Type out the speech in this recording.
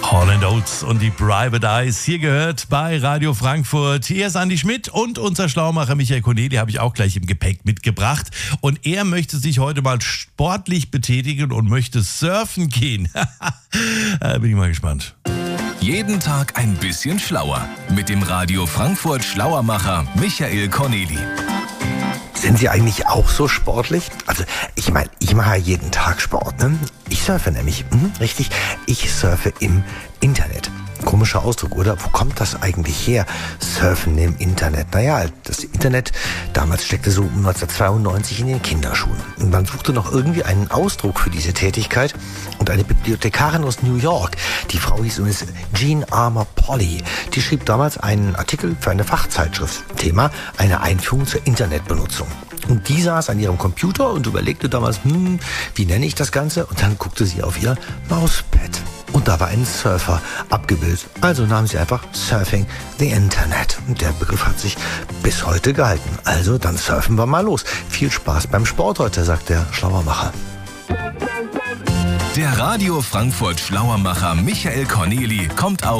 Hall & Oates und die Private Eyes. Hier gehört bei Radio Frankfurt. Hier ist Andi Schmidt und unser Schlaumacher Michael Corneli habe ich auch gleich im Gepäck mitgebracht. Und er möchte sich heute mal sportlich betätigen und möchte surfen gehen. Bin ich mal gespannt. Jeden Tag ein bisschen schlauer mit dem Radio Frankfurt Schlauermacher Michael Corneli. Sind Sie eigentlich auch so sportlich? Also, ich meine, ich mache ja jeden Tag Sport, ne? Ich surfe nämlich, richtig, ich surfe im Internet. Komischer Ausdruck, oder? Wo kommt das eigentlich her? Surfen im Internet. Naja, das Internet damals steckte so 1992 in den Kinderschuhen. Und man suchte noch irgendwie einen Ausdruck für diese Tätigkeit. Und eine Bibliothekarin aus New York, die Frau hieß übrigens Jean Armour Polly, die schrieb damals einen Artikel für eine Fachzeitschrift. Thema: eine Einführung zur Internetbenutzung. Und die saß an ihrem Computer und überlegte damals, wie nenne ich das Ganze? Und dann guckte sie auf ihr Mauspad. Und da war ein Surfer abgebildet. Also nahm sie einfach Surfing the Internet. Und der Begriff hat sich bis heute gehalten. Also dann surfen wir mal los. Viel Spaß beim Sport heute, sagt der Schlauermacher. Der Radio Frankfurt Schlauermacher Michael Corneli kommt auch